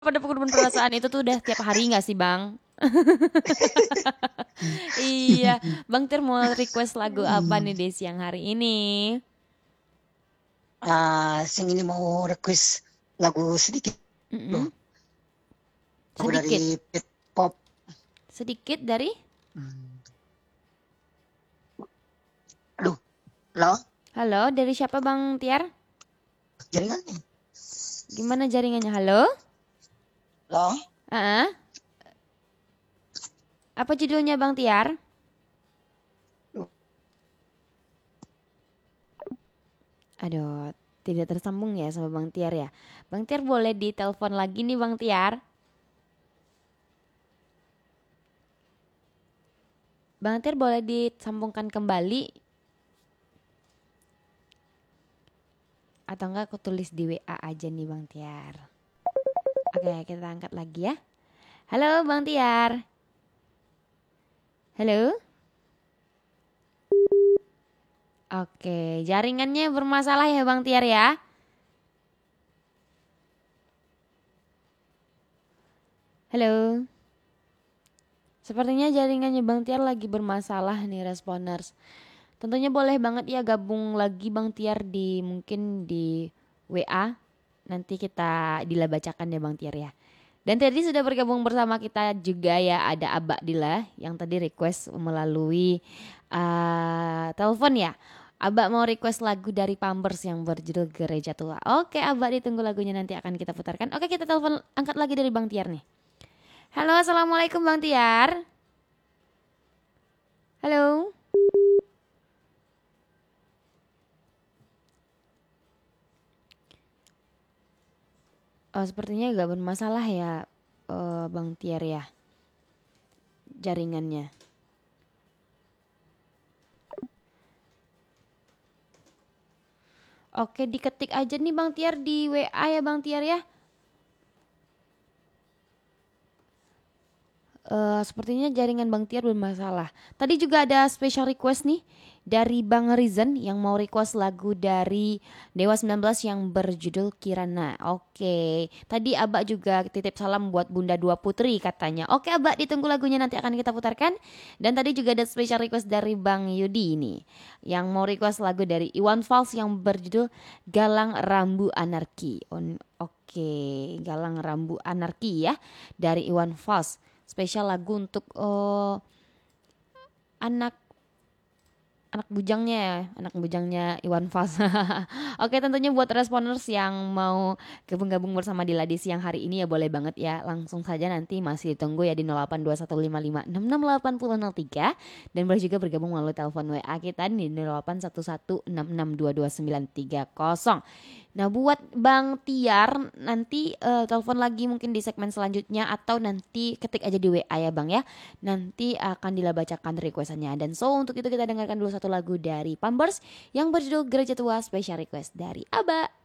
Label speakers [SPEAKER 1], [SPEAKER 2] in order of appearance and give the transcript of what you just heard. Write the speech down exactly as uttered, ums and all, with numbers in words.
[SPEAKER 1] Pada pengorban perasaan itu tuh udah tiap hari nggak sih Bang? Iya, Bang Tir mau request lagu apa nih di siang hari ini?
[SPEAKER 2] Ah, sing ini mau request lagu sedikit loh,
[SPEAKER 1] Mm-mm.
[SPEAKER 2] lagu
[SPEAKER 1] Sedikit,
[SPEAKER 2] dari Pet Pop.
[SPEAKER 1] sedikit dari.
[SPEAKER 2] Hmm. Aduh, lo
[SPEAKER 1] Halo, dari siapa Bang Tiar?
[SPEAKER 2] jaringan nih,
[SPEAKER 1] Gimana jaringannya? Halo?
[SPEAKER 2] lo.
[SPEAKER 1] Ah, apa judulnya Bang Tiar? Aduh, tidak tersambung ya sama Bang Tiar ya. Bang Tiar boleh ditelepon lagi nih Bang Tiar. Bang Tiar boleh disambungkan kembali atau enggak aku tulis di W A aja nih Bang Tiar. Oke, kita angkat lagi ya. Halo Bang Tiar. Halo? Oke, jaringannya bermasalah ya Bang Tiar ya. Halo? Sepertinya jaringannya Bang Tiar lagi bermasalah nih responers. Tentunya boleh banget ya gabung lagi Bang Tiar di mungkin di W A. Nanti kita Dila bacakan ya Bang Tiar ya. Dan tadi sudah bergabung bersama kita juga ya ada Abak Dila yang tadi request melalui uh, telepon ya. Abak mau request lagu dari Pampers yang berjudul Gereja Tua. Oke Abak ditunggu lagunya nanti akan kita putarkan. Oke kita telepon angkat lagi dari Bang Tiar nih. Halo assalamualaikum Bang Tiar. Halo. Oh, sepertinya gak bermasalah ya eh, Bang Tiar ya jaringannya. Oke diketik aja nih Bang Tiar di W A ya Bang Tiar ya. Eh, sepertinya jaringan Bang Tiar bermasalah. Tadi juga ada special request nih dari Bang Rizan yang mau request lagu dari Dewa sembilan belas yang berjudul Kirana. Oke, tadi Abak juga titip salam buat Bunda Dua Putri katanya. Oke Abak ditunggu lagunya nanti akan kita putarkan. Dan tadi juga ada special request dari Bang Yudi ini yang mau request lagu dari Iwan Fals yang berjudul Galang Rambu Anarki. On- Oke, Galang Rambu Anarki ya dari Iwan Fals spesial lagu untuk uh, anak anak bujangnya ya, anak bujangnya Iwan Fals. Oke, tentunya buat responders yang mau gabung-gabung bersama Dila di siang hari ini ya boleh banget ya. Langsung saja nanti masih ditunggu ya di nol delapan dua satu lima lima enam enam delapan nol nol tiga dan boleh juga bergabung melalui telepon W A kita di nol delapan satu satu enam enam dua dua sembilan tiga nol. Nah, buat Bang Tiar nanti eh, telepon lagi mungkin di segmen selanjutnya atau nanti ketik aja di W A ya Bang ya. Nanti akan dibacakan requestannya. Dan so untuk itu kita dengarkan dulu satu lagu dari Pampers yang berjudul Gereja Tua Special Request dari Aba.